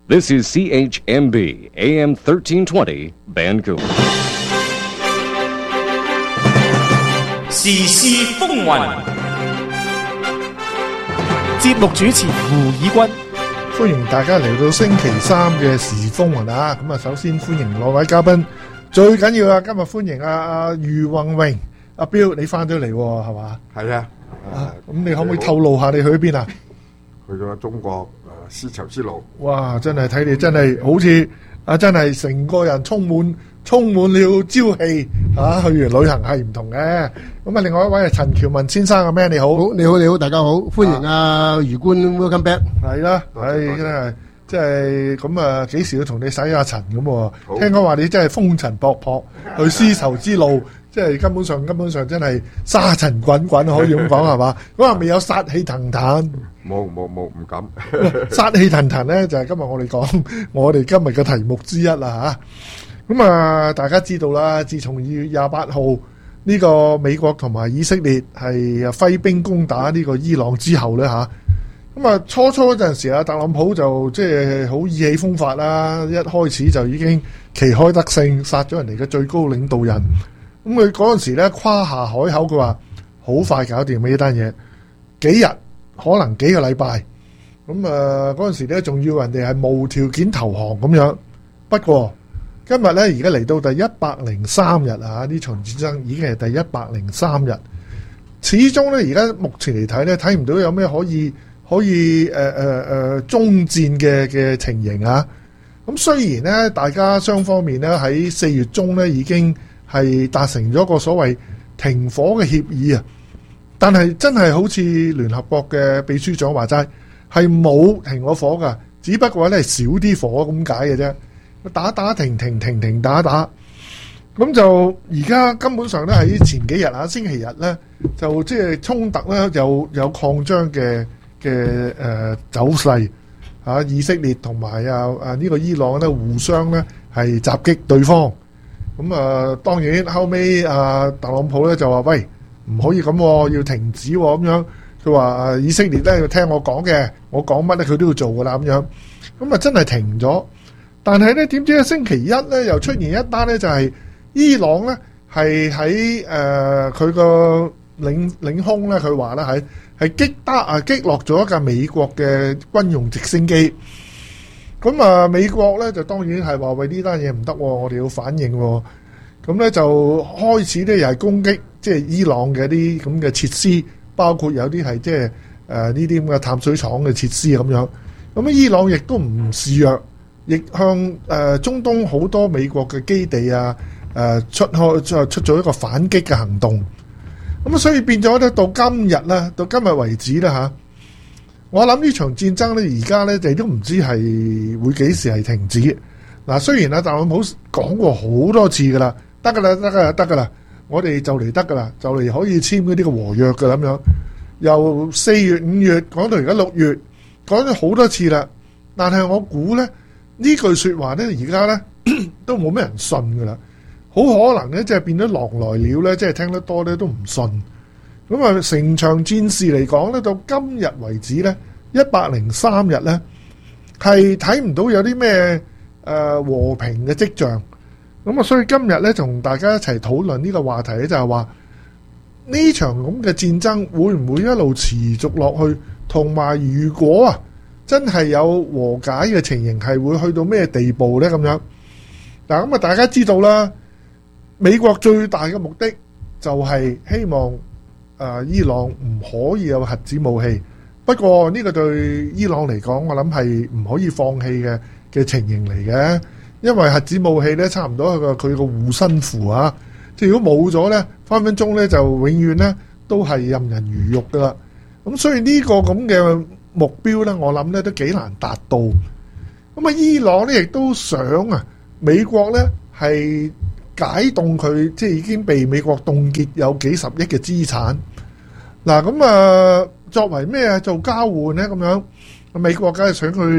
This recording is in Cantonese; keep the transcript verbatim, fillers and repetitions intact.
This is C H M B A M thirteen twenty Vancouver. 時事風雲， 節目主持胡以軍， 歡迎大家嚟到星期三嘅時事風雲啊！咁啊，首先歡迎兩位嘉賓，最緊要啊，今日歡迎阿阿余宏榮阿彪，你翻咗嚟係嘛？ 係啊， 啊，咁你可唔可以透露下你去邊啊？ 去咗中國誒絲綢之路。 哇！真係睇你真係好似啊，真係成個人充滿充滿了朝氣啊！去完旅行係唔同嘅。咁啊，另外一位係陳僑文先生啊，咩你好？ 好，你好，你好，大家好，歡迎啊余官 welcome back。 係啦，唉，真係即係咁啊，幾時要同你洗下塵咁喎？聽講話你真係風塵僕僕去絲綢之路。即係根本上根本上真係沙塵滾滾，可以咁講係嘛？咁啊未有殺氣騰騰， 冇冇冇，唔敢。 殺氣騰騰咧就係今日我哋講我哋今日嘅題目之一啦吓。咁啊，大家知道啦，自從二月廿八號呢個美國同埋以色列係揮兵攻打呢個伊朗之後咧吓，咁啊初初嗰陣時啊，特朗普就即係好意氣風發啦，一開始就已經旗開得勝，殺咗人哋嘅最高領導人。咁佢嗰陣時咧誇下海口，佢話好快搞掂呢單嘢，幾日可能幾個禮拜。咁啊嗰陣時咧仲要人哋係無條件投降咁樣。不過今日咧而家嚟到第一百零三日啊，呢場戰爭已經係第一百零三日。始終咧而家目前嚟睇咧睇唔到有咩可以可以誒誒誒終戰嘅嘅情形啊。咁雖然咧大家雙方面咧喺四月中咧已經係達成咗個所謂停火嘅協議啊，但係真係好似聯合國嘅秘書長話齋，係冇停過火噶，只不過咧係少啲火咁解嘅啫。打打停停停停打打，咁就而家根本上咧喺前幾日啊，星期日咧就即係衝突咧有有擴張嘅嘅誒走勢啊，以色列同埋啊啊呢個伊朗咧互相咧係襲擊對方。咁啊，當然後尾啊，特朗普咧就話：喂，唔可以咁，要停止咁樣。佢話以色列咧要聽我講嘅，我講乜咧佢都要做噶啦咁樣。咁啊，真係停咗。但係咧，點知星期一咧又出現一單咧，就係伊朗咧係喺誒佢個領領空咧，佢話咧係係擊打啊擊落咗一架美國嘅軍用直升機。咁啊，美國咧就當然係話喂呢單嘢唔得，我哋要反應喎。咁咧就開始咧又係攻擊，即係伊朗嘅啲咁嘅設施，包括有啲係即係誒呢啲咁嘅淡水廠嘅設施咁樣。咁啊，伊朗亦都唔示弱，亦向誒中東好多美國嘅基地啊誒出開出咗一個反擊嘅行動。咁啊，所以變咗咧到今日啦，到今日為止啦嚇。我諗呢場戰爭咧，而家咧就都唔知係會幾時係停止。嗱，雖然啊，特朗普講過好多次噶啦，得噶啦，得噶啦，得噶啦，我哋就嚟得噶啦，就嚟可以簽嗰啲個和約噶咁樣。由四月、五月講到而家六月，講咗好多次啦。但係我估咧呢句說話咧，而家咧都冇咩人信噶啦，好可能咧即係變咗狼來了咧，即係聽得多咧都唔信。咁啊，成場戰事嚟講咧，到今日為止咧，一百零三日咧，係睇唔到有啲咩誒和平嘅跡象。咁啊，所以今日咧，同大家一齊討論呢個話題咧，就係話呢場咁嘅戰爭會唔會一路持續落去？同埋，如果啊真係有和解嘅情形，係會去到咩地步咧？咁樣嗱，咁啊，大家知道啦，美國最大嘅目的就係希望。誒、呃，伊朗唔可以有核子武器，不過呢個對伊朗嚟講，我諗係唔可以放棄嘅嘅情形嚟嘅，因為核子武器咧，差唔多係個佢個護身符啊，即係如果冇咗咧，分分鐘咧就永遠咧都係任人魚肉噶啦。咁所以呢個咁嘅目標咧，我諗咧都幾難達到。咁啊，伊朗咧亦都想啊，美國咧係。解凍佢，即係已經被美國凍結有幾十億嘅資產。嗱，咁啊，作為咩啊做交換咧？咁樣美國梗係想佢。